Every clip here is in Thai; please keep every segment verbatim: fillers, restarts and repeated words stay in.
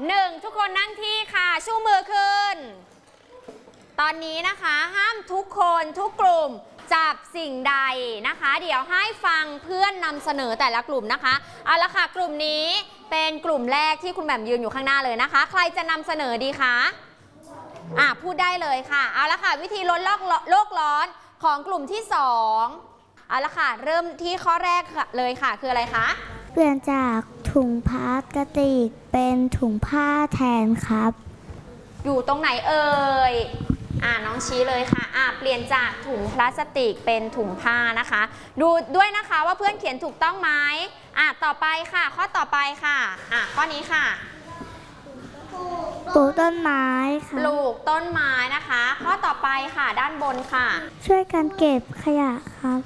หนึ่งทุกคนนั่งที่ค่ะชูมือขึ้นตอนนี้นะคะห้ามทุกคนทุกกลุ่มจับสิ่งใดนะคะเดี๋ยวให้ฟังเพื่อนนำเสนอแต่ละกลุ่มนะคะเอาละค่ะกลุ่มนี้เป็นกลุ่มแรกที่คุณแหม่มยืนอยู่ข้างหน้าเลยนะคะใครจะนำเสนอดีคะอ่ะพูดได้เลยค่ะเอาละค่ะวิธีลดโลกร้อนของกลุ่มที่สองเอาละค่ะเริ่มที่ข้อแรกเลยค่ะคืออะไรคะเปลี่ยนจากถุงพลาสติกเป็นถุงผ้าแทนครับอยู่ตรงไหนเอ่ยอ่าน้องชี้เลยค่ะอ่าเปลี่ยนจากถุงพลาสติกเป็นถุงผ้านะคะดูด้วยนะคะว่าเพื่อนเขียนถูกต้องไหมอ่าต่อไปค่ะข้อต่อไปค่ะอ่าข้อนี้ค่ะปลูกต้นไม้ค่ะปลูกต้นไม้นะคะข้อต่อไปค่ะด้านบนค่ะช่วยกันเก็บขยะครับ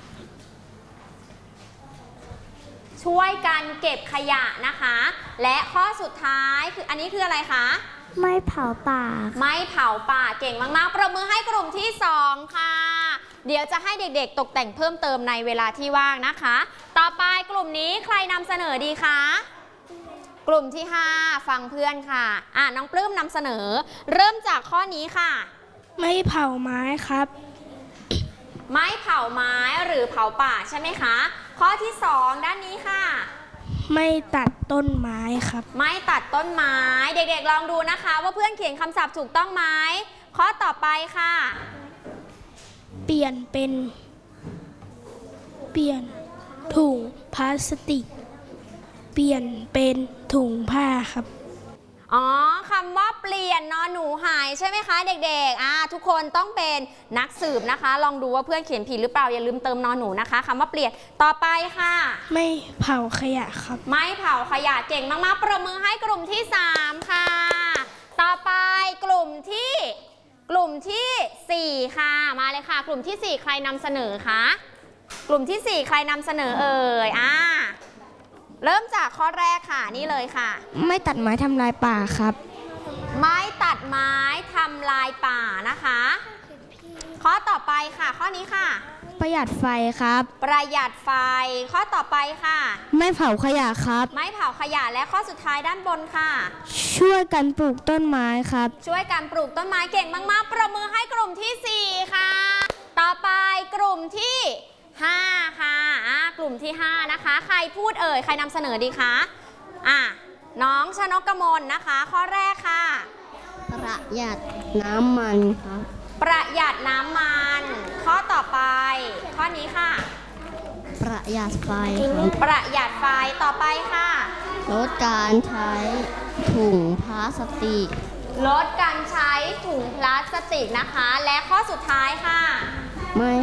ช่วยกันเก็บขยะนะคะและข้อสุดท้ายคืออันนี้คืออะไรคะไม่เผาป่าไม่เผาป่าเก่งมากๆประมือให้กลุ่มที่สองค่ะเดี๋ยวจะให้เด็กๆตกแต่งเพิ่มเติมในเวลาที่ว่างนะคะต่อไปกลุ่มนี้ใครนำเสนอดีคะกลุ่มที่ห้าฟังเพื่อนค่ะอ่ะน้องปลื้มนำเสนอเริ่มจากข้อนี้ค่ะไม่เผาไม้ครับไม่เผาไม้หรือเผาป่าใช่ไหมคะข้อที่สองด้านนี้ค่ะไม่ตัดต้นไม้ครับไม่ตัดต้นไม้เด็กๆลองดูนะคะว่าเพื่อนเขียนคำศัพท์ถูกต้องไหมข้อต่อไปค่ะเปลี่ยนเป็นเปลี่ยนถุงพลาสติกเปลี่ยนเป็นถุงผ้าครับอ๋อคำว่าเปลี่ยนนอนหนูหายใช่ไหมคะเด็กๆอ่าทุกคนต้องเป็นนักสืบนะคะลองดูว่าเพื่อนเขียนผิดหรือเปล่าอย่าลืมเติมนอนหนูนะคะคำว่าเปลี่ยนต่อไปค่ะไม่เผาขยะครับไม่เผาขยะเก่งมากๆประมือให้กลุ่มที่สามค่ะต่อไปกลุ่มที่กลุ่มที่สี่ค่ะมาเลยค่ะกลุ่มที่สี่ใครนำเสนอคะกลุ่มที่สี่ใครนำเสนอเอ่ยอ่าเริ่มจากข้อแรกค่ะนี่เลยค่ะไม่ตัดไม้ทำลายป่าครับไม่ตัดไม้ทำลายป่านะคะข้อต่อไปค่ะข้อนี้ค่ะประหยัดไฟครับประหยัดไฟข้อต่อไปค่ะไม่เผาขยะครับไม่เผาขยะและข้อสุดท้ายด้านบนค่ะช่วยกันปลูกต้นไม้ครับช่วยกันปลูกต้นไม้เก่งมากๆประมือให้กลุ่มที่สี่ค่ะต่อไปกลุ่มที่ห้าค่ะอ่ากลุ่มที่ห้านะคะใครพูดเอ่ยใครนำเสนอดีคะอ่ะน้องชนกกมลนะคะข้อแรกค่ะประหยัดน้ำมันครับประหยัดน้ำมันข้อต่อไปข้อนี้ค่ะประหยัดไฟประหยัดไฟต่อไปค่ะลดการใช้ถุงพลาสติกลดการใช้ถุงพลาสติกนะคะและข้อสุดท้ายค่ะไม่